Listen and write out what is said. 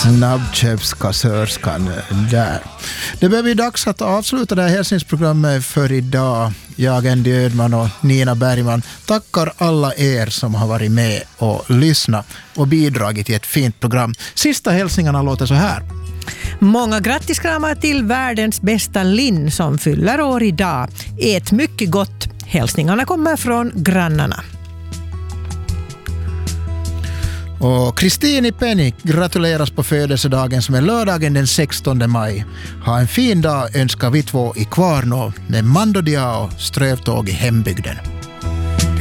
Snabbköpskassörskan där. Det börjar bli dags att avsluta det här hälsningsprogrammet för idag. Jag, Andy Ödman och Nina Bergman tackar alla er som har varit med och lyssnat och bidragit till ett fint program. Sista hälsningarna låter så här. Många grattiskramar till världens bästa Linn som fyller år idag. Ät mycket gott. Hälsningarna kommer från grannarna. Och Kristin i Penny gratuleras på födelsedagen som är lördagen den 16 maj. Ha en fin dag önskar vi två i Kvarnå med Mando Diao strövtåg i hembygden.